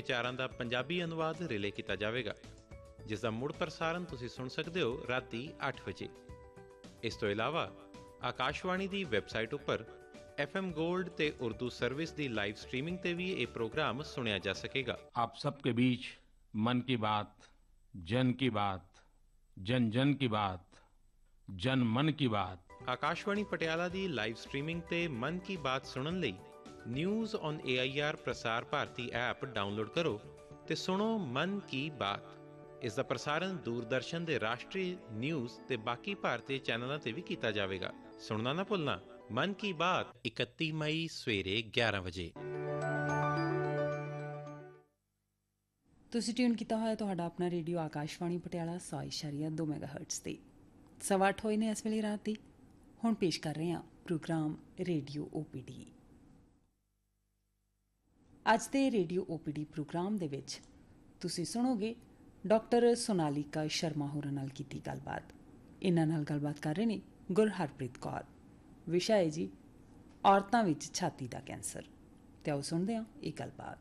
ਵਿਚਾਰਾਂ ਦਾ ਪੰਜਾਬੀ ਅਨੁਵਾਦ ਰਿਲੇ ਕੀਤਾ ਜਾਵੇਗਾ, ਜਿਸ ਦਾ ਮੁੜ ਪ੍ਰਸਾਰਣ ਤੁਸੀਂ ਸੁਣ ਸਕਦੇ ਹੋ ਰਾਤੀ 8 ਵਜੇ। ਇਸ ਤੋਂ ਇਲਾਵਾ ਆਕਾਸ਼ਵਾਣੀ ਦੀ ਵੈਬਸਾਈਟ ਉੱਪਰ FM गोल्ड ਤੇ ਉਰਦੂ ਸਰਵਿਸ ਦੀ ਲਾਈਵ ਸਟ੍ਰੀਮਿੰਗ ਤੇ ਵੀ ਇਹ ਪ੍ਰੋਗਰਾਮ ਸੁਣਿਆ ਜਾ ਸਕੇਗਾ। आप सबके बीच मन की बात, जन की बात, जन जन की बात, जन मन की बात। ਆਕਾਸ਼ਵਾਣੀ ਪਟਿਆਲਾ ਦੀ ਲਾਈਵ ਸਟ੍ਰੀਮਿੰਗ ਤੇ ਮਨ ਕੀ ਬਾਤ ਸੁਣਨ ਲਈ news on AIR Prasar Bharati app download ਕਰੋ ਤੇ ਸੁਣੋ ਮਨ ਕੀ ਬਾਤ। ਇਸ ਦਾ ਪ੍ਰਸਾਰਣ ਦੂਰਦਰਸ਼ਨ ਦੇ ਰਾਸ਼ਟਰੀ ਨਿਊਜ਼ ਤੇ ਬਾਕੀ ਭਾਰਤੀ ਚੈਨਲਾਂ ਤੇ ਵੀ ਕੀਤਾ ਜਾਵੇਗਾ। ਸੁਣਨਾ ਨਾ ਭੁੱਲਣਾ, ਮਨ ਕੀ ਬਾਤ 31 ਮਈ ਸਵੇਰੇ 11 ਵਜੇ। ਤੁਸੀਂ ਟਿਊਨ ਕੀਤਾ ਹੋਇਆ ਤੁਹਾਡਾ ਆਪਣਾ ਰੇਡੀਓ ਆਕਾਸ਼ਵਾਣੀ ਪਟਿਆਲਾ 100.2 ਮੈਗਾਹਰਟਜ਼ ਤੇ 8:15 ਹੋਏ ਨੇ ਇਸ ਵੇਲੇ ਰਾਤ ਦੀ। ਹੁਣ ਪੇਸ਼ ਕਰ ਰਹੇ ਹਾਂ ਪ੍ਰੋਗਰਾਮ ਰੇਡੀਓ OPD। ਅੱਜ ਦੇ ਰੇਡੀਓ OPD ਪ੍ਰੋਗਰਾਮ ਦੇ ਵਿੱਚ ਤੁਸੀਂ ਸੁਣੋਗੇ ਡਾਕਟਰ ਸੋਨਾਲੀਕਾ ਸ਼ਰਮਾ ਹੋਰਾਂ ਨਾਲ ਕੀਤੀ ਗੱਲਬਾਤ। ਇਹਨਾਂ ਨਾਲ ਗੱਲਬਾਤ ਕਰ ਰਹੇ ਨੇ ਗੁਰਹਰਪ੍ਰੀਤ ਕੌਰ। ਵਿਸ਼ਾ ਹੈ ਜੀ ਔਰਤਾਂ ਵਿੱਚ ਛਾਤੀ ਦਾ ਕੈਂਸਰ। ਤੇ ਆਓ ਸੁਣਦੇ ਹਾਂ ਇਹ ਗੱਲਬਾਤ।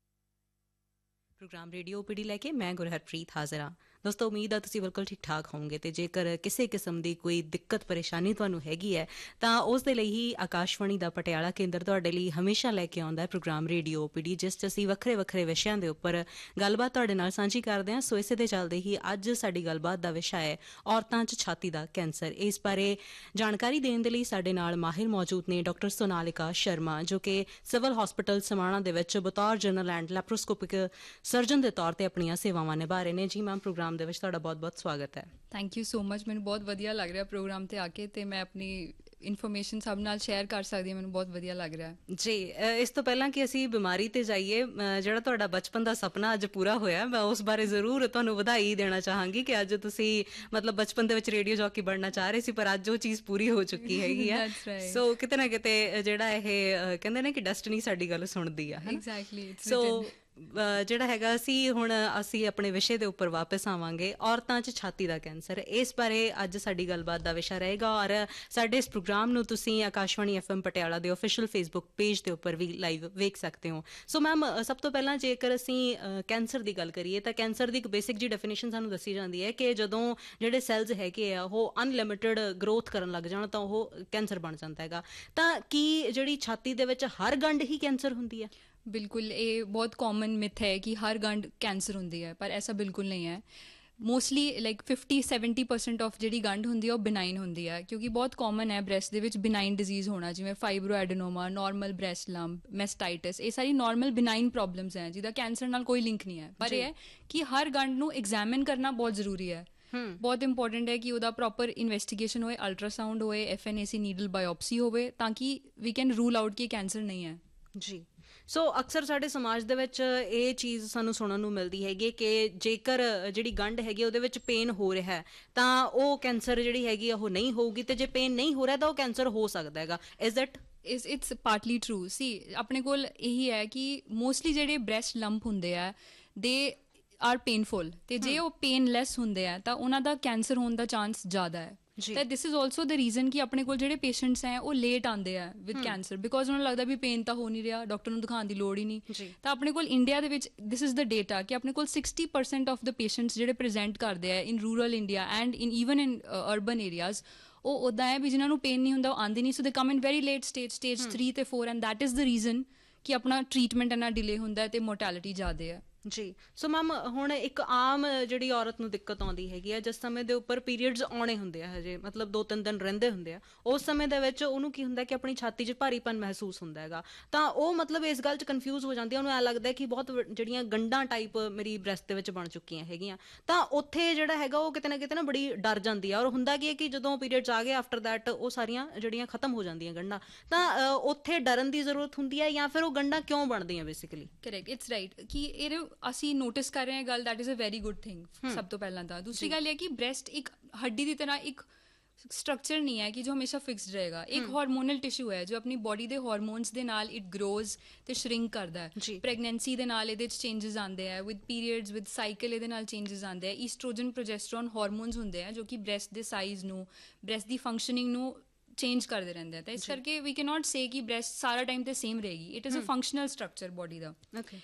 ਪ੍ਰੋਗਰਾਮ ਰੇਡੀਓ OPD ਲੈ ਕੇ ਮੈਂ ਗੁਰਹਰਪ੍ਰੀਤ ਹਾਜ਼ਰ ਹਾਂ। ਦੋਸਤੋ, ਉਮੀਦ ਆ ਤੁਸੀਂ ਬਿਲਕੁਲ ਠੀਕ ਠਾਕ ਹੋਵੋਗੇ ਤੇ ਜੇਕਰ ਕਿਸੇ ਕਿਸਮ ਦੀ ਕੋਈ ਦਿੱਕਤ ਪਰੇਸ਼ਾਨੀ ਤੁਹਾਨੂੰ ਹੈਗੀ ਹੈ ਤਾਂ ਉਸ ਦੇ ਲਈ ਹੀ ਆਕਾਸ਼ਵਾਣੀ ਦਾ ਪਟਿਆਲਾ ਕੇਂਦਰ ਤੁਹਾਡੇ ਲਈ ਹਮੇਸ਼ਾ ਲੈ ਕੇ ਆਉਂਦਾ ਹੈ ਪ੍ਰੋਗਰਾਮ ਰੇਡੀਓ OPD, ਜਿਸ 'ਚ ਅਸੀਂ ਵੱਖਰੇ ਵੱਖਰੇ ਵਿਸ਼ਿਆਂ ਦੇ ਉੱਪਰ ਗੱਲਬਾਤ ਤੁਹਾਡੇ ਨਾਲ ਸਾਂਝੀ ਕਰਦੇ ਹਾਂ। ਸੋ ਇਸੇ ਦੇ ਚੱਲਦੇ ਹੀ ਅੱਜ ਸਾਡੀ ਗੱਲਬਾਤ ਦਾ ਵਿਸ਼ਾ ਹੈ ਔਰਤਾਂ 'ਚ ਛਾਤੀ ਦਾ ਕੈਂਸਰ। ਇਸ ਬਾਰੇ ਜਾਣਕਾਰੀ ਦੇਣ ਦੇ ਲਈ ਸਾਡੇ ਨਾਲ ਮਾਹਿਰ ਮੌਜੂਦ ਨੇ ਡਾਕਟਰ ਸੋਨਾਲੀਕਾ ਸ਼ਰਮਾ, ਜੋ ਕਿ ਸਿਵਲ ਹਸਪੀਟਲ ਸਮਾਣਾ ਦੇ ਵਿੱਚ ਬਤੌਰ ਜਨਰਲ ਐਂਡ ਲੈਪਰੋਸਕੋਪਿਕ ਸਰਜਨ ਦੇ ਤੌਰ ਤੇ ਆਪਣੀਆਂ ਸੇਵਾਵਾਂ ਨਿਭਾ ਰਹੇ ਨੇ। ਜੀ ਮੈਮ, ਪ੍ਰੋਗਰਾਮ ਦੇ ਵਿੱਚ ਤੁਹਾਡਾ ਬਹੁਤ ਬਹੁਤ ਸਵਾਗਤ ਹੈ। Thank you so much. ਮੈਨੂੰ ਬਹੁਤ ਵਧੀਆ ਲੱਗ ਰਿਹਾ ਪ੍ਰੋਗਰਾਮ ਤੇ ਆ ਕੇ, ਤੇ ਮੈਂ ਆਪਣੀ ਇਨਫੋਰਮੇਸ਼ਨ ਸਭ ਨਾਲ ਸ਼ੇਅਰ ਕਰ ਸਕਦੀ ਹਾਂ। ਮੈਨੂੰ ਬਹੁਤ ਵਧੀਆ ਲੱਗ ਰਿਹਾ ਜੀ। ਇਸ ਤੋਂ ਪਹਿਲਾਂ ਕਿ ਅਸੀਂ ਬਿਮਾਰੀ ਤੇ ਜਾਈਏ, ਜਿਹੜਾ ਤੁਹਾਡਾ ਬਚਪਨ ਦਾ ਸੁਪਨਾ ਅੱਜ ਪੂਰਾ ਹੋਇਆ, ਮੈਂ ਉਸ ਬਾਰੇ ਜ਼ਰੂਰ ਤੁਹਾਨੂੰ ਵਧਾਈ ਦੇਣਾ ਚਾਹਾਂਗੀ ਕਿ ਅੱਜ ਤੁਸੀਂ ਮਤਲਬ ਬਚਪਨ ਦੇ ਵਿੱਚ ਰੇਡੀਓ ਜੌਕੀ ਬਣਨਾ ਚਾਹ ਰਹੇ ਸੀ, ਪਰ ਅੱਜ ਉਹ ਚੀਜ਼ ਪੂਰੀ ਹੋ ਚੁੱਕੀ ਹੈਗੀ ਆ। ਸੋ ਕਿਤੇ ਨਾ ਕਿਤੇ ਜਿਹੜਾ ਇਹ ਕਹਿੰਦੇ ਨੇ ਕਿ ਡੈਸਟਨੀ ਸਾਡੀ ਗੱਲ ਸੁਣਦੀ ਆ। ਐਗਜ਼ੈਕਟਲੀ। ਸੋ ਜਿਹੜਾ ਹੈਗਾ ਅਸੀਂ ਆਪਣੇ ਵਿਸ਼ੇ ਦੇ ਉੱਪਰ ਵਾਪਸ ਆਵਾਂਗੇ, ਔਰਤਾਂ 'ਚ ਛਾਤੀ ਦਾ ਕੈਂਸਰ। ਇਸ ਬਾਰੇ ਅੱਜ ਸਾਡੀ ਗੱਲਬਾਤ ਦਾ ਵਿਸ਼ਾ ਰਹੇਗਾ ਔਰ ਸਾਡੇ ਇਸ ਪ੍ਰੋਗਰਾਮ ਨੂੰ ਤੁਸੀਂ ਆਕਾਸ਼ਵਾਣੀ FM ਪਟਿਆਲਾ ਦੇ ਆਫੀਸ਼ੀਅਲ ਫੇਸਬੁੱਕ ਪੇਜ ਦੇ ਉੱਪਰ ਵੀ ਲਾਈਵ ਵੇਖ ਸਕਦੇ ਹੋ। ਸੋ ਮੈਮ, ਸਭ ਤੋਂ ਪਹਿਲਾਂ ਜੇਕਰ ਅਸੀਂ ਕੈਂਸਰ ਦੀ ਗੱਲ ਕਰੀਏ ਤਾਂ ਕੈਂਸਰ ਦੀ ਇੱਕ ਬੇਸਿਕ ਜੀ ਡੈਫੀਨੇਸ਼ਨ ਸਾਨੂੰ ਦੱਸੀ ਜਾਂਦੀ ਹੈ ਕਿ ਜਦੋਂ ਜਿਹੜੇ ਸੈਲਜ਼ ਹੈਗੇ ਆ ਉਹ ਅਨਲਿਮਿਟਿਡ ਗਰੋਥ ਕਰਨ ਲੱਗ ਜਾਣ ਤਾਂ ਉਹ ਕੈਂਸਰ ਬਣ ਜਾਂਦਾ ਹੈਗਾ। ਤਾਂ ਕੀ ਜਿਹੜੀ ਛਾਤੀ ਦੇ ਵਿੱਚ ਹਰ ਗੰਢ ਹੀ ਕੈਂਸਰ ਹੁੰਦੀ ਹੈ? ਬਿਲਕੁਲ, ਇਹ ਬਹੁਤ ਕਾਮਨ ਮਿਥ ਹੈ ਕਿ ਹਰ ਗੰਢ ਕੈਂਸਰ ਹੁੰਦੀ ਹੈ, ਪਰ ਐਸਾ ਬਿਲਕੁਲ ਨਹੀਂ ਹੈ। ਮੋਸਟਲੀ ਲਾਈਕ 50-70% ਆਫ ਜਿਹੜੀ ਗੰਢ ਹੁੰਦੀ ਹੈ ਉਹ ਬਿਨਾਈਨ ਹੁੰਦੀ ਹੈ, ਕਿਉਂਕਿ ਬਹੁਤ ਕਾਮਨ ਹੈ ਬ੍ਰੈਸਟ ਦੇ ਵਿੱਚ ਬਿਨਾਈਨ ਡਿਜ਼ੀਜ਼ ਹੋਣਾ, ਜਿਵੇਂ ਫਾਈਬਰੋਐਡਨੋਮਾ, ਨਾਰਮਲ ਬ੍ਰੈਸਟ ਲੰਪ, ਮੈਸਟਾਈਟਿਸ। ਇਹ ਸਾਰੀ ਨਾਰਮਲ ਬਿਨਾਈਨ ਪ੍ਰੋਬਲਮਸ ਹੈ ਜਿਹਦਾ ਕੈਂਸਰ ਨਾਲ ਕੋਈ ਲਿੰਕ ਨਹੀਂ ਹੈ। ਪਰ ਇਹ ਹੈ ਕਿ ਹਰ ਗੰਢ ਨੂੰ ਐਗਜ਼ਾਮਿਨ ਕਰਨਾ ਬਹੁਤ ਜ਼ਰੂਰੀ ਹੈ। ਬਹੁਤ ਇੰਪੋਰਟੈਂਟ ਹੈ ਕਿ ਉਹਦਾ ਪ੍ਰੋਪਰ ਇਨਵੈਸਟੀਗੇਸ਼ਨ ਹੋਏ, ਅਲਟਰਾਸਾਊਂਡ ਹੋਏ, FNAC ਨੀਡਲ ਬਾਇਓਪਸੀ ਹੋਵੇ, ਤਾਂ ਕਿ ਵੀ ਕੈਨ ਰੂਲ ਆਊਟ ਕਿ ਕੈਂਸਰ ਨਹੀਂ ਹੈ। ਜੀ। ਸੋ ਅਕਸਰ ਸਾਡੇ ਸਮਾਜ ਦੇ ਵਿੱਚ ਇਹ ਚੀਜ਼ ਸਾਨੂੰ ਸੁਣਨ ਨੂੰ ਮਿਲਦੀ ਹੈਗੀ ਕਿ ਜੇਕਰ ਜਿਹੜੀ ਗੰਢ ਹੈਗੀ ਉਹਦੇ ਵਿੱਚ ਪੇਨ ਹੋ ਰਿਹਾ ਤਾਂ ਉਹ ਕੈਂਸਰ ਜਿਹੜੀ ਹੈਗੀ ਉਹ ਨਹੀਂ ਹੋਊਗੀ, ਤੇ ਜੇ ਪੇਨ ਨਹੀਂ ਹੋ ਰਿਹਾ ਤਾਂ ਉਹ ਕੈਂਸਰ ਹੋ ਸਕਦਾ ਹੈਗਾ। Is that? It's ਪਾਰਟਲੀ true. ਸੀ ਆਪਣੇ ਕੋਲ ਇਹੀ ਹੈ ਕਿ ਮੋਸਟਲੀ ਜਿਹੜੇ ਬ੍ਰੈਸਟ ਲੰਪ ਹੁੰਦੇ ਆ ਦੇ ਆਰ ਪੇਨਫੁਲ, ਤੇ ਜੇ ਉਹ ਪੇਨਲੈਸ ਹੁੰਦੇ ਆ ਤਾਂ ਉਹਨਾਂ ਦਾ ਕੈਂਸਰ ਹੋਣ ਦਾ ਚਾਂਸ ਜ਼ਿਆਦਾ ਹੈ। ਤਾਂ this is also the reason ਕਿ ਆਪਣੇ ਕੋਲ ਜਿਹੜੇ ਪੇਸ਼ੈਂਟਸ ਹੈ ਉਹ ਲੇਟ ਆਉਂਦੇ ਆ ਵਿਦ ਕੈਂਸਰ, ਬਿਕੋਜ਼ ਉਹਨਾਂ ਨੂੰ ਲੱਗਦਾ ਵੀ ਪੇਨ ਤਾਂ ਹੋ ਨਹੀਂ ਰਿਹਾ, ਡਾਕਟਰ ਨੂੰ ਦਿਖਾਉਣ ਦੀ ਲੋੜ ਹੀ ਨਹੀਂ। ਤਾਂ ਆਪਣੇ ਕੋਲ ਇੰਡੀਆ ਦੇ ਵਿੱਚ ਦਿਸ ਇਜ਼ ਦ ਡੇਟਾ ਕਿ ਆਪਣੇ ਕੋਲ 60% ਆਫ ਦ ਪੇਸ਼ੈਂਟਸ ਜਿਹੜੇ ਪ੍ਰੈਜ਼ੈਂਟ ਕਰਦੇ ਆ ਇਨ rural India and even in urban areas, ਉਹ ਉੱਦਾਂ ਹੈ ਵੀ ਜਿਹਨਾਂ ਨੂੰ ਪੇਨ ਨਹੀਂ ਹੁੰਦਾ, ਉਹ ਆਉਂਦੇ ਨਹੀਂ। ਸੋ ਦੇ ਕਮ ਇਨ ਵੈਰੀ ਲੇਟ ਸਟੇਜ 3 ਤੇ 4, and that is the reason ਕਿ ਆਪਣਾ ਟਰੀਟਮੈਂਟ ਇੰਨਾ ਡਿਲੇ ਹੁੰਦਾ ਹੈ ਤੇ ਮੋਰਟੈਲਿਟੀ ਜ਼ਿਆਦਾ ਹੈ। ਜੀ। ਸੋ ਮੈਮ, ਹੁਣ ਇੱਕ ਆਮ ਜਿਹੜੀ ਔਰਤ ਨੂੰ ਦਿੱਕਤ ਆਉਂਦੀ ਹੈਗੀ ਆ, ਜਿਸ ਸਮੇਂ ਦੇ ਉੱਪਰ ਪੀਰੀਅਡਸ ਆਉਣੇ ਹੁੰਦੇ ਆ, ਹਜੇ ਮਤਲਬ 2-3 ਦਿਨ ਰਹਿੰਦੇ ਹੁੰਦੇ ਆ, ਉਸ ਸਮੇਂ ਦੇ ਵਿੱਚ ਉਹਨੂੰ ਕੀ ਹੁੰਦਾ ਕਿ ਆਪਣੀ ਛਾਤੀ 'ਚ ਭਾਰੀਪਨ ਮਹਿਸੂਸ ਹੁੰਦਾ ਹੈਗਾ, ਤਾਂ ਉਹ ਮਤਲਬ ਇਸ ਗੱਲ 'ਚ ਕਨਫਿਊਜ਼ ਹੋ ਜਾਂਦੀ ਹੈ। ਉਹਨੂੰ ਐਂ ਲੱਗਦਾ ਕਿ ਬਹੁਤ ਜਿਹੜੀਆਂ ਗੰਢਾਂ ਟਾਈਪ ਮੇਰੀ ਬ੍ਰੈਸਟ ਦੇ ਵਿੱਚ ਬਣ ਚੁੱਕੀਆਂ ਹੈਗੀਆਂ, ਤਾਂ ਉੱਥੇ ਜਿਹੜਾ ਹੈਗਾ ਉਹ ਕਿਤੇ ਨਾ ਬੜੀ ਡਰ ਜਾਂਦੀ ਆ। ਔਰ ਹੁੰਦਾ ਕੀ ਹੈ ਕਿ ਜਦੋਂ ਪੀਰੀਅਡਸ ਆ ਗਏ ਆਫਟਰ ਦੈਟ ਉਹ ਸਾਰੀਆਂ ਜਿਹੜੀਆਂ ਖਤਮ ਹੋ ਜਾਂਦੀਆਂ ਗੰਢਾਂ, ਤਾਂ ਉੱਥੇ ਡਰਨ ਦੀ ਜ਼ਰੂਰਤ ਹੁੰਦੀ ਹੈ ਜਾਂ ਫਿਰ ਉਹ ਗੰਢਾਂ ਕਿਉਂ ਬਣਦੀਆਂ ਬੇਸਿਕਲੀ? ਕਰੈਕਟ, ਇਟਸ ਰਾਈਟ ਕਿ ਇਹ ਅਸੀਂ ਨੋਟਿਸ ਕਰ ਰਹੇ ਹਾਂ ਗੱਲ, that is a very good thing ਸਭ ਤੋਂ ਪਹਿਲਾਂ ਤਾਂ। ਦੂਸਰੀ ਗੱਲ ਇਹ ਕਿ ਬ੍ਰੈਸਟ ਇੱਕ ਹੱਡੀ ਦੀ ਤਰ੍ਹਾਂ ਇੱਕ ਸਟਰਕਚਰ ਨਹੀਂ ਹੈ ਕਿ ਜੋ ਹਮੇਸ਼ਾ ਫਿਕਸਡ ਰਹੇਗਾ। ਇੱਕ ਹਾਰਮੋਨਲ ਟਿਸ਼ੂ ਹੈ ਜੋ ਆਪਣੀ ਬੋਡੀ ਦੇ ਹਾਰਮੋਨਸ ਦੇ ਨਾਲ ਇਟ ਗਰੋਜ਼ ਤੇ ਸ਼ਰਿੰਕ ਕਰਦਾ ਹੈ। ਪ੍ਰੈਗਨੈਂਸੀ ਦੇ ਨਾਲ ਇਹਦੇ 'ਚ ਚੇਂਜਸ ਆਉਂਦੇ ਆ, ਵਿਦ ਪੀਰੀਅਡਸ, ਵਿਦ ਸਾਈਕਲ ਇਹਦੇ ਨਾਲ ਚੇਂਜਸ ਆਉਂਦੇ ਆ। ਈਸਟ੍ਰੋਜਨ, ਪ੍ਰੋਜੈਸਟਰੋਨ ਹਾਰਮੋਨਸ ਹੁੰਦੇ ਆ ਜੋ ਕਿ ਬ੍ਰੈਸਟ ਦੇ ਸਾਈਜ਼ ਨੂੰ, ਬ੍ਰੈਸਟ ਦੀ ਫੰਕਸ਼ਨਿੰਗ ਨੂੰ ਚੇਂਜ ਕਰਦੇ ਰਹਿੰਦੇ ਆ। ਤਾਂ ਇਸ ਕਰਕੇ ਵੀ ਕੈਨ ਨਾਟ ਸੇ ਕਿ ਬ੍ਰੈਸਟ ਸਾਰਾ ਟਾਈਮ ਤੇ ਸੇਮ ਰਹੇਗੀ। It is a functional structure body ਦਾ।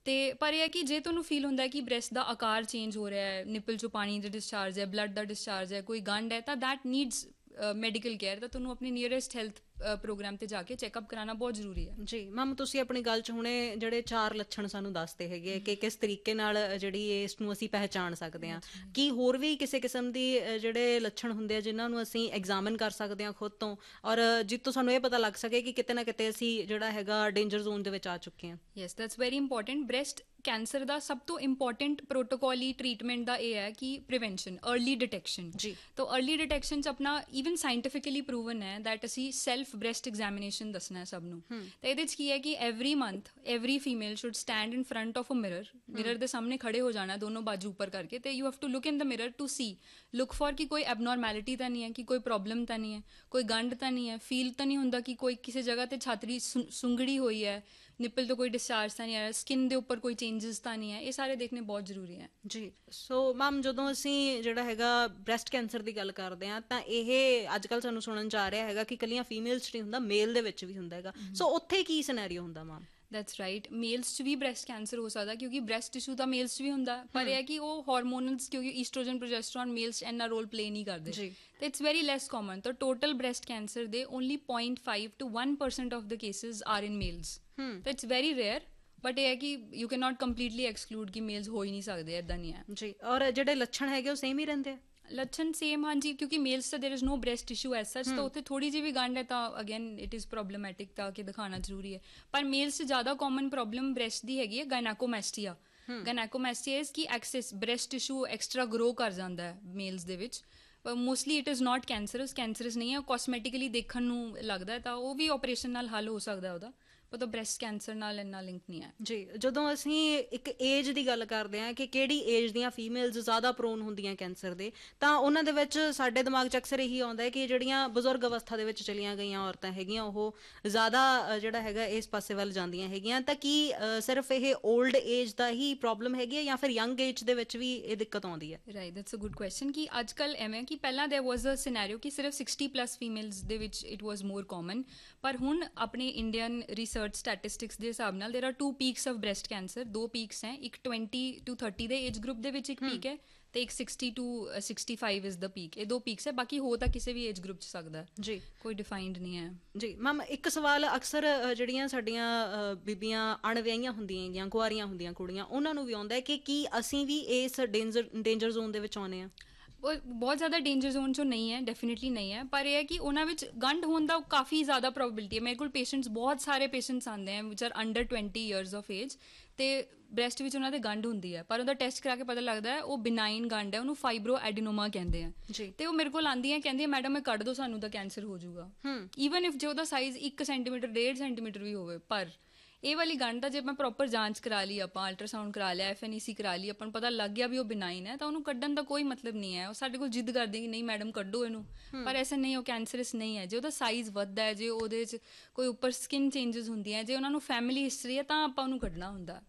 ਤੇ ਪਰ ਇਹ ਹੈ ਕਿ ਜੇ ਤੁਹਾਨੂੰ ਫੀਲ ਹੁੰਦਾ ਹੈ ਕਿ ਬ੍ਰੈਸਟ ਦਾ ਆਕਾਰ ਚੇਂਜ ਹੋ ਰਿਹਾ ਹੈ, ਨਿਪਲ 'ਚੋਂ ਪਾਣੀ ਦਾ ਡਿਸਚਾਰਜ ਹੈ, ਬਲੱਡ ਦਾ ਡਿਸਚਾਰਜ ਹੈ, ਕੋਈ ਗੰਢ ਹੈ, ਤਾਂ ਦੈਟ ਨੀਡਸ ਮੈਡੀਕਲ ਕੇਅਰ। ਤਾਂ ਤੁਹਾਨੂੰ ਆਪਣੀ ਨੀਅਰੈਸਟ ਹੈਲਥ ਪ੍ਰੋਗਰਾਮ ਤੇ ਜਾ ਕੇ ਚੈੱਕਅਪ ਕਰਾਉਣਾ ਬਹੁਤ ਜ਼ਰੂਰੀ ਹੈ। ਜੀ ਮੈਮ, ਤੁਸੀਂ ਆਪਣੀ ਗੱਲ 'ਚ ਹੁਣੇ ਜਿਹੜੇ 4 ਲੱਛਣ ਸਾਨੂੰ ਦੱਸਦੇ ਹੈਗੇ ਕਿ ਕਿਸ ਤਰੀਕੇ ਨਾਲ ਜਿਹੜੀ ਇਸ ਨੂੰ ਅਸੀਂ ਪਹਿਚਾਣ ਸਕਦੇ ਹਾਂ, ਕੀ ਹੋਰ ਵੀ ਕਿਸੇ ਕਿਸਮ ਦੀ ਜਿਹੜੇ ਲੱਛਣ ਹੁੰਦੇ ਆ ਜਿਨ੍ਹਾਂ ਨੂੰ ਅਸੀਂ ਐਗਜ਼ਾਮਿਨ ਕਰ ਸਕਦੇ ਹਾਂ ਖੁਦ ਤੋਂ, ਔਰ ਜਿੱਤੋਂ ਸਾਨੂੰ ਇਹ ਪਤਾ ਲੱਗ ਸਕੇ ਕਿ ਕਿਤੇ ਨਾ ਕਿਤੇ ਅਸੀਂ ਜਿਹੜਾ ਹੈਗਾ ਡੇਂਜਰ ਜ਼ੋਨ ਦੇ ਵਿੱਚ ਆ ਚੁੱਕੇ ਹਾਂ? Yes, that's very important. Breast cancer ਦਾ ਸਭ ਤੋਂ ਇੰਪੋਰਟੈਂਟ ਪ੍ਰੋਟੋਕੋਲੀ ਟ੍ਰੀਟਮੈਂਟ ਦਾ ਇਹ ਹੈ ਕਿ ਪ੍ਰੀਵੈਂਸ਼ਨ, अर्ਲੀ ਡਿਟੈਕਸ਼ਨ। ਜੀ, ਤਾਂ अर्ਲੀ ਡਿਟੈਕਸ਼ਨ 'ਚ ਆਪਣਾ ਈਵਨ ਸਾਇੰਟੀਫਿਕਲੀ ਪ੍ਰੂਵਨ ਹੈ ਦੈਟ ਅਸੀਂ ਸੈਲਫ ਬ੍ਰੈਸਟ ਐਗਜ਼ਾਮੀਨੇਸ਼ਨ ਦੱਸਣਾ ਹੈ ਸਭ ਨੂੰ। ਤਾਂ ਇਹਦੇ 'ਚ ਕੀ ਹੈ ਕਿ every month every female should stand in front of a mirror ਦੇ ਸਾਹਮਣੇ ਖੜੇ ਹੋ ਜਾਣਾ, ਦੋਨੋਂ ਬਾਜੂ ਉੱਪਰ ਕਰਕੇ, ਤੇ you have to look in the mirror to C, look for ਕਿ ਕੋਈ ਐਬਨੋਰਮੈਲਿਟੀ ਤਾਂ ਨਹੀਂ ਹੈ, ਕਿ ਕੋਈ ਪ੍ਰੋਬਲਮ ਤਾਂ ਨਹੀਂ ਹੈ, ਕੋਈ ਗੰਢ ਤਾਂ ਨਹੀਂ ਹੈ, ਫੀਲ ਤਾਂ ਨਹੀਂ ਹੁੰਦਾ ਕਿ ਕੋਈ ਕਿਸੇ ਜਗ੍ਹਾ ਤੇ ਛਾਤਰੀ ਸੁੰਗੜੀ ਹੋਈ ਹੈ, ਨਿਪਲ ਤੋਂ ਕੋਈ ਡਿਸਚਾਰਜ ਤਾਂ ਨਹੀਂ ਆ ਰਿਹਾ, ਸਕਿਨ ਦੇ ਉੱਪਰ ਕੋਈ ਚੇਂਜਸ ਤਾਂ ਨਹੀਂ ਹੈ। ਇਹ ਸਾਰੇ ਦੇਖਣੇ ਬਹੁਤ ਜ਼ਰੂਰੀ ਹੈ। ਜੀ, ਸੋ ਮੈਮ ਜਦੋਂ ਅਸੀਂ ਜਿਹੜਾ ਹੈਗਾ ਬ੍ਰੈਸਟ ਕੈਂਸਰ ਦੀ ਗੱਲ ਕਰਦੇ ਹਾਂ ਤਾਂ ਇਹ ਅੱਜ ਕੱਲ੍ਹ ਸਾਨੂੰ ਸੁਣਨ 'ਚ ਆ ਰਿਹਾ ਹੈਗਾ ਕਿ ਇਕੱਲੀਆਂ ਫੀਮੇਲਸ 'ਚ ਨਹੀਂ ਹੁੰਦਾ, ਮੇਲ ਦੇ ਵਿੱਚ ਵੀ ਹੁੰਦਾ ਹੈਗਾ। ਸੋ ਉੱਥੇ ਕੀ ਸਿਨੈਰੀਓ ਹੁੰਦਾ ਮੈਮ? ਦੈਟਸ ਰਾਈਟ, ਮੇਲਸ 'ਚ ਵੀ ਬ੍ਰੈਸਟ ਕੈਂਸਰ ਹੋ ਸਕਦਾ ਕਿਉਂਕਿ ਬ੍ਰੈਸਟ ਟਿਸ਼ੂ ਤਾਂ ਮੇਲਸ 'ਚ ਵੀ ਹੁੰਦਾ, ਪਰ ਇਹ ਹੈ ਕਿ ਉਹ ਹਾਰਮੋਨਲਸ, ਕਿਉਂਕਿ ਈਸਟ੍ਰੋਜਨ ਪ੍ਰੋਜੈਸਟਰੋਨ ਮੇਲਸ 'ਚ ਇੰਨਾ ਰੋਲ ਪਲੇ ਨਹੀਂ ਕਰਦੇ, ਤੇ ਇਟਸ ਵੈਰੀ ਲੈਸ ਕਾਮਨ। ਤਾਂ ਟੋਟਲ ਬ੍ਰੈਸਟ ਕੈਂਸਰ ਦੇ only 0.5 to 1% of the cases are in mails. ਤਾਂ ਇਟਸ ਵੈਰੀ ਰੇਅਰ, ਬਟ ਇਹ ਹੈ ਕਿ you can not completely exclude ਕਿ ਮੇਲਸ ਹੋ ਹੀ ਨਹੀਂ ਸਕਦੇ, ਇੱਦਾਂ ਨਹੀਂ ਹੈ। ਜੀ, ਔਰ ਜਿਹੜੇ ਲੱਛਣ ਹੈਗੇ ਉਹ ਸੇਮ ਹੀ ਰਹਿੰਦੇ ਆ? ਲੱਛਣ ਸੇਮ, ਹਾਂਜੀ, ਕਿਉਂਕਿ ਮੇਲਸ ਤਾਂ there is no breast tissue S ਸੱਚ, ਤਾਂ ਉੱਥੇ ਥੋੜੀ ਜਿਹੀ ਵੀ ਗੰਢ ਹੈ ਤਾਂ ਅਗੇਨ ਇਟ ਇਜ਼ ਪ੍ਰੋਬਲਮੈਟਿਕ, ਤਾਂ ਕਿ ਦਿਖਾਉਣਾ ਜ਼ਰੂਰੀ ਹੈ। ਪਰ ਮੇਲਸ 'ਚ ਜ਼ਿਆਦਾ ਕਾਮਨ ਪ੍ਰੋਬਲਮ ਬ੍ਰੈਸਟ ਦੀ ਹੈਗੀ ਹੈ ਗਾਇਨੈਕੋਮੈਸਟੀਆ। ਗਾਇਨੈਕੋਮੈਸਟੀਆ ਇਜ਼ ਕਿ access breast tissue extra grow ਕਰ ਜਾਂਦਾ ਹੈ ਮੇਲਸ ਦੇ ਵਿੱਚ। Mostly it is not cancers ਨਹੀਂ ਹੈ, ਕਾਸਮੈਟਿਕਲੀ ਦੇਖਣ ਨੂੰ ਲੱਗਦਾ ਹੈ, ਤਾਂ ਉਹ ਵੀ ਆਪਰੇਸ਼ਨ ਨਾਲ ਹੱਲ ਹੋ ਸਕਦਾ ਉਹਦਾ, ਪਰ ਬ੍ਰੈਸਟ ਕੈਂਸਰ ਨਾਲ ਇੰਨਾ ਲਿੰਕ ਨਹੀਂ ਹੈ। ਜੀ, ਜਦੋਂ ਅਸੀਂ ਇੱਕ ਏਜ ਦੀ ਗੱਲ ਕਰਦੇ ਹਾਂ ਕਿ ਕਿਹੜੀ ਏਜ ਦੀਆਂ ਫੀਮੇਲਸ ਜ਼ਿਆਦਾ ਪ੍ਰੋਨ ਹੁੰਦੀਆਂ ਕੈਂਸਰ ਦੇ, ਤਾਂ ਉਹਨਾਂ ਦੇ ਵਿੱਚ ਸਾਡੇ ਦਿਮਾਗ 'ਚ ਅਕਸਰ ਇਹੀ ਆਉਂਦਾ ਹੈ ਕਿ ਜਿਹੜੀਆਂ ਬਜ਼ੁਰਗ ਅਵਸਥਾ ਦੇ ਵਿੱਚ ਚਲੀਆਂ ਗਈਆਂ ਔਰਤਾਂ ਹੈਗੀਆਂ ਉਹ ਜ਼ਿਆਦਾ ਜਿਹੜਾ ਹੈਗਾ ਇਸ ਪਾਸੇ ਵੱਲ ਜਾਂਦੀਆਂ ਹੈਗੀਆਂ। ਤਾਂ ਕੀ ਸਿਰਫ ਇਹ 올ਡ ਏਜ ਦਾ ਹੀ ਪ੍ਰੋਬਲਮ ਹੈਗੀ ਹੈ ਜਾਂ ਫਿਰ ਯੰਗ ਏਜ ਦੇ ਵਿੱਚ ਵੀ ਇਹ ਦਿੱਕਤ ਆਉਂਦੀ ਹੈ? Right, that's a good question. ਕਿ ਅੱਜ ਕੱਲ੍ਹ ਐਵੇਂ ਕਿ ਪਹਿਲਾਂ ਦੇਰ ਵਾਜ਼ ਅ ਸਿਨੈਰੀਓ ਕਿ ਸਿਰਫ 60+ ਫੀਮੇਲਸ ਦੇ ਵਿੱਚ ਇਟ ਵਾਜ਼ ਮੋਰ ਕਾਮਨ, ਪਰ ਹੁਣ ਆਪਣੇ ਇੰਡੀਅਨ ਰਿਸਰਚ ਸਟੈਟਿਸਟਿਕਸ ਦੇ ਹਿਸਾਬ ਨਾਲ ਦੇਰ R 2 peaks of breast cancer. 2 peaks ਹੈ, ਇੱਕ 20 to 30 ਦੇ ਏਜ ਗਰੁੱਪ ਦੇ ਵਿੱਚ ਇੱਕ ਪੀਕ ਹੈ, ਤੇ ਇੱਕ 60 to 65 ਇਜ਼ ਦ ਪੀਕ। ਇਹ 2 ਪੀਕਸ ਹੈ, ਬਾਕੀ ਹੋ ਤਾਂ ਕਿਸੇ ਵੀ ਏਜ ਗਰੁੱਪ 'ਚ ਸਕਦਾ ਜੀ, ਕੋਈ ਡਿਫਾਈਨਡ ਨਹੀਂ ਹੈ। ਜੀ ਮੈਮ, ਇੱਕ ਸਵਾਲ ਅਕਸਰ ਜਿਹੜੀਆਂ ਸਾਡੀਆਂ ਬੀਬੀਆਂ ਅਣਵਿਆਹੀਆਂ ਹੁੰਦੀਆਂ ਹੈਗੀਆਂ, ਕੁਆਰੀਆਂ ਹੁੰਦੀਆਂ ਕੁੜੀਆਂ, ਉਹਨਾਂ ਨੂੰ ਵੀ ਆਉਂਦਾ ਹੈ ਕਿ ਕੀ ਅਸੀਂ ਵੀ ਇਸ ਡੇਂਜਰ ਜ਼ੋਨ ਦੇ ਵਿੱਚ ਆਉਂਦੇ ਹਾਂ? ਉਹ ਬਹੁਤ ਜ਼ਿਆਦਾ ਡੇਂਜਰ ਜ਼ੋਨ 'ਚੋਂ ਨਹੀਂ ਹੈ, ਡੈਫੀਨੇਟਲੀ ਨਹੀਂ ਹੈ, ਪਰ ਇਹ ਹੈ ਕਿ ਉਹਨਾਂ ਵਿੱਚ ਗੰਢ ਹੋਣ ਦਾ ਕਾਫੀ ਜ਼ਿਆਦਾ ਪ੍ਰੋਬੇਬਿਲਿਟੀ ਹੈ। ਮੇਰੇ ਕੋਲ ਪੇਸ਼ੈਂਟਸ, ਬਹੁਤ ਸਾਰੇ ਪੇਸ਼ੈਂਟਸ ਆਉਂਦੇ ਹੈ ਵਿਚ R under 20 years of age, ਤੇ ਬ੍ਰੈਸਟ ਵਿੱਚ ਉਹਨਾਂ ਦੇ ਗੰਢ ਹੁੰਦੀ ਹੈ, ਪਰ ਉਹਦਾ ਟੈਸਟ ਕਰਾ ਕੇ ਪਤਾ ਲੱਗਦਾ ਹੈ ਉਹ ਬਿਨਾਈਨ ਗੰਢ ਹੈ, ਉਹਨੂੰ ਫਾਈਬਰੋ ਐਡੀਨੋਮਾ ਕਹਿੰਦੇ ਆ। ਤੇ ਉਹ ਮੇਰੇ ਕੋਲ ਆਉਂਦੀ ਹੈ, ਕਹਿੰਦੀ ਹੈ ਮੈਡਮ ਇਹ ਕੱਢ ਦਿਓ, ਸਾਨੂੰ ਤਾਂ ਕੈਂਸਰ ਹੋ ਜਾਊਗਾ, ਈਵਨ ਇਫ ਜੇ ਉਹਦਾ ਸਾਈਜ਼ 1 ਸੈਂਟੀਮੀਟਰ 1.5 ਸੈਂਟੀਮੀਟਰ ਵੀ ਹੋਵੇ। ਪਰ ਇਹ ਵਾਲੀ ਗੰਢ ਦਾ ਜੇ ਮੈਂ ਪ੍ਰੋਪਰ ਜਾਂਚ ਕਰਾ ਲਈ, ਆਪਾਂ ਅਲਟਰਾਸਾਊਂਡ ਕਰਾ ਲਿਆ, FNEC ਕਰਾ ਲਈ, ਆਪਾਂ ਨੂੰ ਪਤਾ ਲੱਗ ਗਿਆ ਵੀ ਉਹ ਬਿਨਾਈਨ ਹੈ, ਤਾਂ ਉਹਨੂੰ ਕੱਢਣ ਦਾ ਕੋਈ ਮਤਲਬ ਨਹੀਂ ਹੈ। ਉਹ ਸਾਡੇ ਕੋਲ ਜਿੱਦ ਕਰਦੇ ਕਿ ਨਹੀਂ ਮੈਡਮ ਕੱਢੋ ਇਹਨੂੰ, ਪਰ ਐਸਾ ਨਹੀਂ, ਉਹ ਕੈਂਸਰਸ ਨਹੀਂ ਹੈ। ਜੇ ਉਹਦਾ ਸਾਈਜ਼ ਵੱਧਦਾ ਹੈ, ਜੇ ਉਹਦੇ 'ਚ ਕੋਈ ਉੱਪਰ ਸਕਿਨ ਚੇਂਜਸ ਹੁੰਦੀਆਂ, ਜੇ ਉਹਨਾਂ ਨੂੰ ਫੈਮਿਲੀ ਹਿਸਟਰੀ ਹੈ, ਤਾਂ ਆਪਾਂ ਉਹਨੂੰ ਕੱਢਣਾ ਹੁੰਦਾ।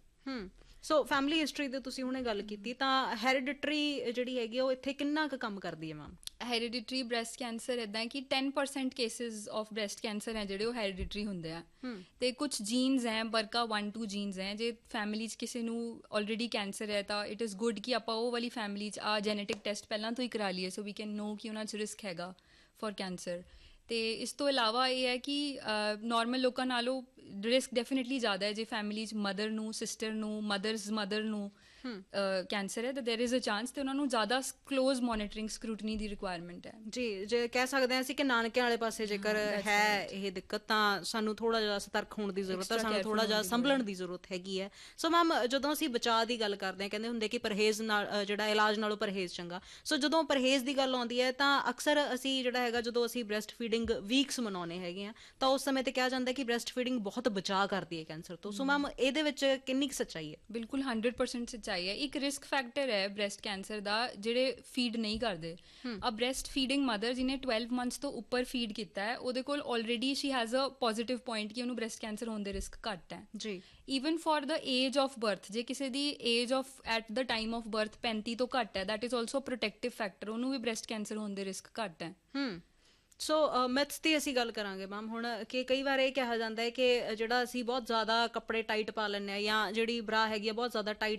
ਸੋ ਫੈਮਿਲੀ ਹਿਸਟਰੀ ਦੀ ਤੁਸੀਂ ਹੁਣੇ ਗੱਲ ਕੀਤੀ, ਤਾਂ ਹੈਰੀਡਿਟਰੀ ਜਿਹੜੀ ਹੈਗੀ ਉਹ ਇੱਥੇ ਕਿੰਨਾ ਕੁ ਕੰਮ ਕਰਦੀ ਹੈ ਮੈਮ? ਹੈਰੀਡਿਟਰੀ ਬ੍ਰੈਸਟ ਕੈਂਸਰ ਇੱਦਾਂ ਹੈ ਕਿ 10% ਕੇਸਿਸ ਆਫ ਬ੍ਰੈਸਟ ਕੈਂਸਰ ਹੈ ਜਿਹੜੇ ਉਹ ਹੈਰੀਡਿਟਰੀ ਹੁੰਦੇ ਆ, ਤੇ ਕੁਝ ਜੀਨਸ ਹੈ, ਬਰਕਾ 1-2 ਜੀਨਸ ਹੈ। ਜੇ ਫੈਮਿਲੀ 'ਚ ਕਿਸੇ ਨੂੰ ਆਲਰੇਡੀ ਕੈਂਸਰ ਹੈ ਤਾਂ ਇਟ ਇਜ਼ ਗੁੱਡ ਕਿ ਆਪਾਂ ਉਹ ਵਾਲੀ ਫੈਮਿਲੀ 'ਚ ਆ ਜੈਨੇਟਿਕ ਟੈਸਟ ਪਹਿਲਾਂ ਤੋਂ ਹੀ ਕਰਾ ਲਈਏ, ਸੋ ਵੀ ਕੈਨ ਨੋ ਕਿ ਉਹਨਾਂ 'ਚ ਰਿਸਕ ਹੈਗਾ ਫॉर ਕੈਂਸਰ। ਤੇ ਇਸ ਤੋਂ ਇਲਾਵਾ ਇਹ ਹੈ ਕਿ ਨੋਰਮਲ ਲੋਕਾਂ ਨਾਲੋਂ ਰਿਸਕ ਡੈਫੀਨੇਟਲੀ ਜ਼ਿਆਦਾ ਹੈ। ਜੇ ਫੈਮਿਲੀ 'ਚ ਮਦਰ ਨੂੰ, ਸਿਸਟਰ ਨੂੰ, ਮਦਰਸ ਮਦਰ ਨੂੰ ਕੈਂਸਰ ਹੈ ਤਾਂ ਦੇਰ ਇਜ਼ ਅ ਚਾਂਸ, ਤੇ ਉਹਨਾਂ ਨੂੰ ਜ਼ਿਆਦਾ ਕਲੋਜ਼ ਮੋਨੀਟਰਿੰਗ ਸਕਰੂਟਨੀ ਦੀ ਰਿਕੁਆਇਰਮੈਂਟ ਹੈ। ਜੀ, ਜੇ ਕਹਿ ਸਕਦੇ ਹਾਂ ਅਸੀਂ ਕਿ ਨਾਨਕਿਆਂ ਵਾਲੇ ਪਾਸੇ ਜੇਕਰ ਹੈ ਇਹ ਦਿੱਕਤ ਤਾਂ ਸਾਨੂੰ ਥੋੜਾ ਜਿਹਾ ਸਤਰਕ ਹੋਣ ਦੀ ਜ਼ਰੂਰਤ ਹੈ, ਸਾਨੂੰ ਥੋੜਾ ਜਿਹਾ ਸੰਭਲਣ ਦੀ ਜ਼ਰੂਰਤ ਹੈਗੀ ਹੈ। ਸੋ ਮੈਮ, ਜਦੋਂ ਅਸੀਂ ਬਚਾਅ ਦੀ ਗੱਲ ਕਰਦੇ ਹਾਂ, ਕਹਿੰਦੇ ਹੁੰਦੇ ਕਿ ਪਰਹੇਜ਼ ਨਾਲ ਜਿਹੜਾ ਇਲਾਜ ਨਾਲੋਂ ਪਰਹੇਜ਼ ਚੰਗਾ। ਸੋ ਜਦੋਂ ਪਰਹੇਜ਼ ਦੀ ਗੱਲ ਆਉਂਦੀ ਹੈ ਤਾਂ ਅਕਸਰ ਅਸੀਂ ਜਿਹੜਾ ਹੈਗਾ ਜਦੋਂ ਅਸੀਂ ਬ੍ਰੈਸਟ ਫੀਡਿੰਗ ਵੀਕਸ ਮਨਾਉਂਦੇ ਹੈਗੇ ਹਾਂ ਤਾਂ ਉਸ ਸਮੇਂ ਤੇ ਕਿਹਾ ਜਾਂਦਾ ਕਿ ਬ੍ਰੈਸਟ ਫੀਡਿੰਗ ਬਹੁਤ ਬਚਾਅ ਕਰਦੀ ਹੈ ਕੈਂਸਰ ਤੋਂ। ਸੋ ਮੈਮ, ਇਹਦੇ ਵਿੱਚ ਕਿੰਨੀ ਕੁ ਸੱਚਾਈ ਹੈ? ਬਿਲਕੁਲ 100% ਸੱਚਾਈ ਹੈ। ਇੱਕ ਰਿਸਕ ਫੈਕਟਰ ਹੈ ਬ੍ਰੈਸਟ ਕੈਂਸਰ ਦਾ ਜਿਹੜੇ ਫੀਡ ਨਹੀਂ ਕਰਦੇ। ਅ ਬ੍ਰੈਸਟ ਫੀਡਿੰਗ ਮਦਰ ਜਿਹਨੇ 12 ਮੰਥਸ ਤੋਂ ਉੱਪਰ ਫੀਡ ਕੀਤਾ ਹੈ, ਉਹਦੇ ਕੋਲ already she has a positive point ਕਿ ਉਹਨੂੰ ਬ੍ਰੈਸਟ ਕੈਂਸਰ ਹੋਣ ਦੇ ਰਿਸਕ ਘੱਟ ਹੈ ਜੀ। Even for the age of birth, ਜੇ ਕਿਸੇ ਦੀ age of at the time of birth 35 ਤੋਂ ਘੱਟ ਹੈ, that is also protective factor, ਉਹਨੂੰ ਵੀ ਬ੍ਰੈਸਟ ਕੈਂਸਰ ਹੋਣ ਦੇ ਰਿਸਕ ਘੱਟ ਹੈ। ਸੋ ਮਿਥਸ ਦੀ ਅਸੀਂ ਗੱਲ ਕਰਾਂਗੇ ਮੈਮ ਹੁਣ, ਕਿ ਕਈ ਵਾਰ ਇਹ ਕਿਹਾ ਜਾਂਦਾ ਹੈ ਕਿ ਜਿਹੜਾ ਅਸੀਂ ਬਹੁਤ ਜ਼ਿਆਦਾ ਕੱਪੜੇ ਟਾਈਟ ਪਾ ਲੈਂਦੇ ਹਾਂ, ਜਾਂ ਜਿਹੜੀ ਬਰਾ ਹੈਗੀ ਆ ਬਹੁਤ ਜ਼ਿਆਦਾ ਟਾਈਟ